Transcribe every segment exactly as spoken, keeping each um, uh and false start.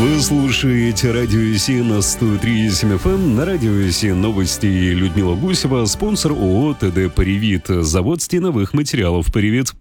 Вы слушаете Радио Си на сто три и семь эф эм. На Радио Си новости. Людмила Гусева, спонсор ООО ТД «Привит». Завод стеновых материалов «Привит».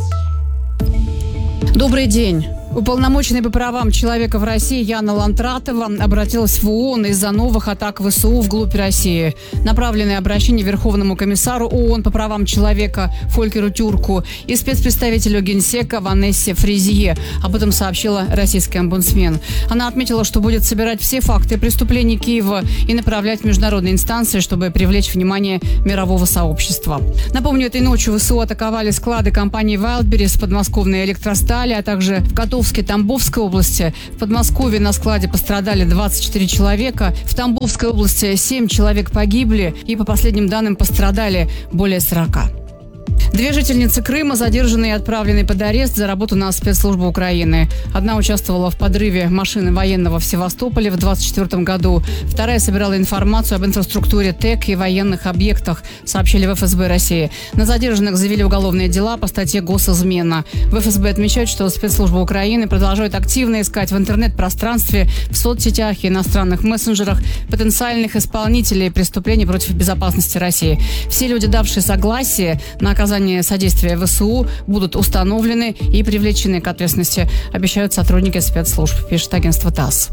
Добрый день. Уполномоченный по правам человека в России Яна Лантратова обратилась в ООН из-за новых атак ВСУ вглубь России. Направленное обращение Верховному комиссару ООН по правам человека Фолькеру Тюрку и спецпредставителю Генсека Ванессе Фризье. Об этом сообщила российский омбудсмен. Она отметила, что будет собирать все факты преступлений Киева и направлять в международные инстанции, чтобы привлечь внимание мирового сообщества. Напомню, этой ночью ВСУ атаковали склады компании Wildberries, подмосковной электростали, а также в Котовске, Тамбовской области. В Подмосковье на складе пострадали двадцать четыре человека. В Тамбовской области семь человек погибли. И, по последним данным, пострадали более сорока. Две жительницы Крыма задержаны и отправлены под арест за работу на спецслужбу Украины. Одна участвовала в подрыве машины военного в Севастополе в двадцать четвёртом году. Вторая собирала информацию об инфраструктуре ТЭК и военных объектах, сообщили в эф эс бэ России. На задержанных завели уголовные дела по статье «Госизмена». В эф эс бэ отмечают, что спецслужбы Украины продолжают активно искать в интернет-пространстве, в соцсетях и иностранных мессенджерах потенциальных исполнителей преступлений против безопасности России. Все люди, давшие согласие на оказание содействия ВСУ, будут установлены и привлечены к ответственности, обещают сотрудники спецслужб, пишет агентство ТАСС.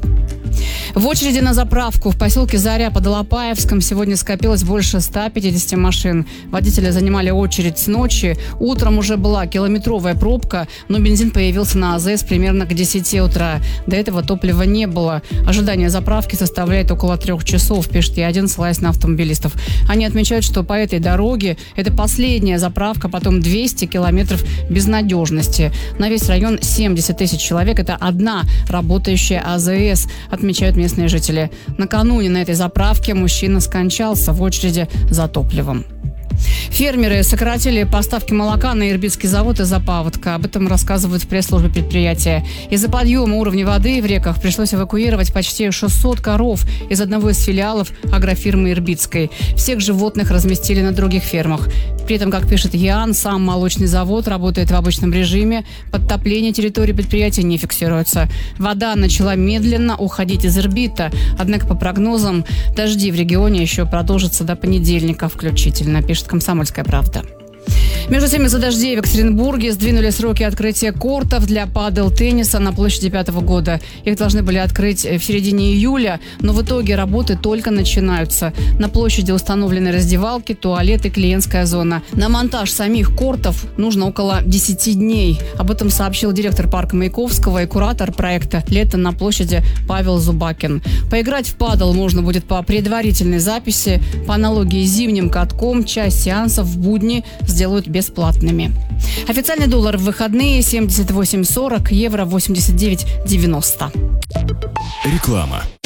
В очереди на заправку в поселке Заря под Алапаевском сегодня скопилось больше ста пятидесяти машин. Водители занимали очередь с ночи. Утром уже была километровая пробка, но бензин появился на АЗС примерно к десяти утра. До этого топлива не было. Ожидание заправки составляет около трех часов, пишет Е один, ссылаясь на автомобилистов. Они отмечают, что по этой дороге это последняя заправка, потом двести километров безнадежности. На весь район семьдесят тысяч человек. Это одна работающая АЗС, отмечают местные жители. Накануне на этой заправке мужчина скончался в очереди за топливом. Фермеры сократили поставки молока на Ирбитский завод из-за паводка. Об этом рассказывают в пресс-службе предприятия. Из-за подъема уровня воды в реках пришлось эвакуировать почти шестьсот коров из одного из филиалов агрофирмы Ирбитской. Всех животных разместили на других фермах. При этом, как пишет ЕАН, сам молочный завод работает в обычном режиме. Подтопление территории предприятия не фиксируется. Вода начала медленно уходить из Ирбита. Однако, по прогнозам, дожди в регионе еще продолжатся до понедельника включительно, пишет «Комсомольская правда». Между тем, из-за дождей в Екатеринбурге сдвинули сроки открытия кортов для падл-тенниса на площади пятого года. Их должны были открыть в середине июля, но в итоге работы только начинаются. На площади установлены раздевалки, туалеты, клиентская зона. На монтаж самих кортов нужно около десяти дней. Об этом сообщил директор парка Маяковского и куратор проекта «Лето на площади» Павел Зубакин. Поиграть в падл можно будет по предварительной записи. По аналогии с зимним катком, часть сеансов в будни сделают бесплатными. Официальный доллар в выходные семьдесят восемь сорок, евро восемьдесят девять девяносто. Реклама.